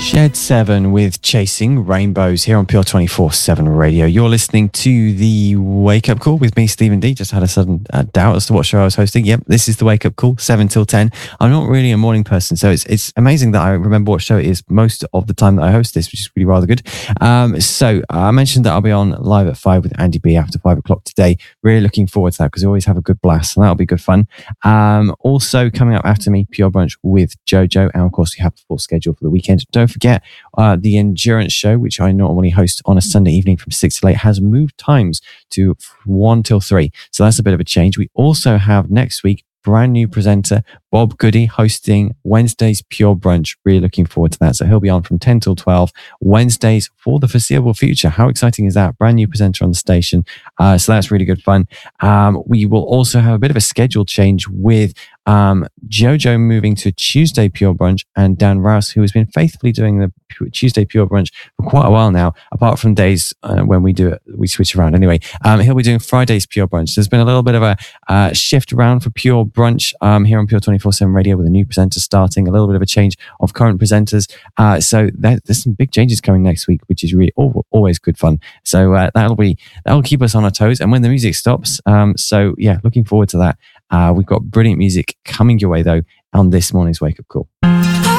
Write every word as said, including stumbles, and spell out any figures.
Shed seven with Chasing Rainbows here on Pure twenty-four seven Radio. You're listening to the Wake Up Call with me, Stephen D. Just had a sudden uh, doubt as to what show I was hosting. Yep, this is the Wake Up Call, seven till ten. I'm not really a morning person, so it's it's amazing that I remember what show it is most of the time that I host this, which is really rather good. Um, so I mentioned that I'll be on live at five with Andy B after five o'clock today. Really looking forward to that because we always have a good blast, and that'll be good fun. Um, also coming up after me, Pure Brunch with Jojo, and of course we have the full schedule for the weekend. Don't forget uh, the Endurance Show, which I normally host on a Sunday evening from six till eight, has moved times to one till three. So that's a bit of a change. We also have next week brand new presenter Bob Goody hosting Wednesday's Pure Brunch. Really looking forward to that. So he'll be on from ten till twelve Wednesdays for the foreseeable future. How exciting is that? Brand new presenter on the station. Uh, so that's really good fun. Um, we will also have a bit of a schedule change with um, Jojo moving to Tuesday Pure Brunch and Dan Rouse, who has been faithfully doing the Tuesday Pure Brunch for quite a while now, apart from days uh, when we do it, we switch around anyway. Um, he'll be doing Friday's Pure Brunch. There's been a little bit of a uh, shift around for Pure Brunch um, here on Pure twenty-four seven Radio with a new presenter starting, a little bit of a change of current presenters. Uh, so there, there's some big changes coming next week, which is really always good fun. So uh, that'll be that'll keep us on our toes. And when the music stops, um, so yeah, looking forward to that. Uh, we've got brilliant music coming your way though on this morning's Wake Up Call.